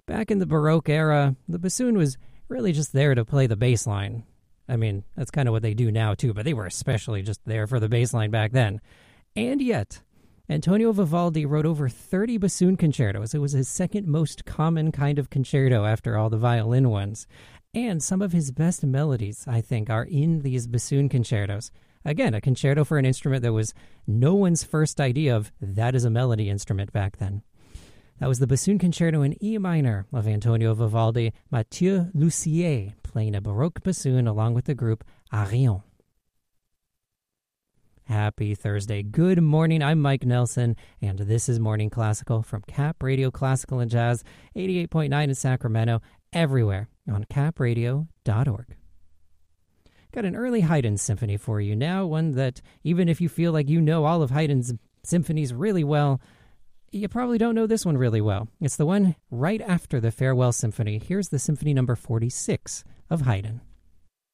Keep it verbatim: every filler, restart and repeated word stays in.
Back in the Baroque era, the bassoon was really just there to play the bass line. I mean, that's kind of what they do now too, but they were especially just there for the bass line back then. And yet, Antonio Vivaldi wrote over thirty bassoon concertos. It was his second most common kind of concerto after all the violin ones. And some of his best melodies, I think, are in these bassoon concertos. Again, a concerto for an instrument that was no one's first idea of that is a melody instrument back then. That was the bassoon concerto in E minor of Antonio Vivaldi, Mathieu Lussier, playing a Baroque bassoon along with the group Arion. Happy Thursday. Good morning. I'm Mike Nelson, and this is Morning Classical from Cap Radio Classical and Jazz, eighty-eight point nine in Sacramento, everywhere on cap radio dot org. Got an early Haydn symphony for you now, one that even if you feel like you know all of Haydn's symphonies really well, you probably don't know this one really well. It's the one right after the Farewell Symphony. Here's the Symphony number forty-six of Haydn.